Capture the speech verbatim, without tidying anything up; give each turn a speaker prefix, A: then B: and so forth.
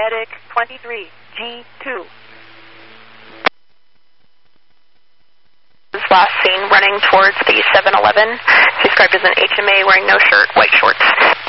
A: medic twenty-three G two.
B: Last seen running towards the seven eleven, described as an H M A wearing no shirt, white shorts.